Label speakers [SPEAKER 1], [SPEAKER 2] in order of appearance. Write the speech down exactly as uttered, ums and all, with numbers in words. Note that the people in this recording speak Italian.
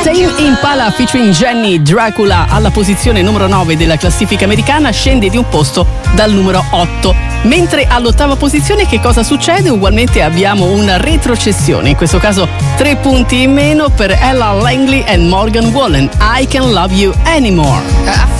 [SPEAKER 1] Tame Impala featuring Jenny Dracula alla posizione numero nove della classifica americana scende di un posto dal numero otto. Mentre all'ottava posizione che cosa succede? Ugualmente abbiamo una retrocessione, in questo caso tre punti in meno per Ella Langley e Morgan Wallen. I Can't Love You Anymore.